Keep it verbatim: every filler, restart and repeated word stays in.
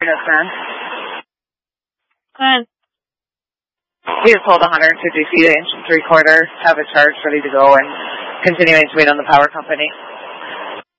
That's man. Good. We just hold one hundred fifty feet, inch and three quarter, have a charge ready to go, and continuing to wait on the power company.